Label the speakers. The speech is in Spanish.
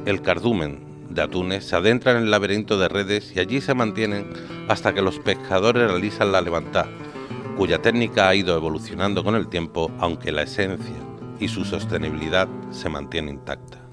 Speaker 1: El cardumen de atunes se adentra en el laberinto de redes y allí se mantienen hasta que los pescadores realizan la levantada, cuya técnica ha ido evolucionando con el tiempo, aunque la esencia y su sostenibilidad se mantiene intacta.